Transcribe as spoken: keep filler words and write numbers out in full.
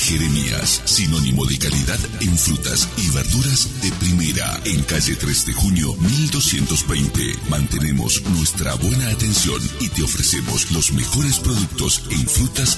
Jeremías, sinónimo de calidad en frutas y verduras de primera. En calle tres de junio, mil doscientos veinte. Mantenemos nuestra buena atención y te ofrecemos los mejores productos en frutas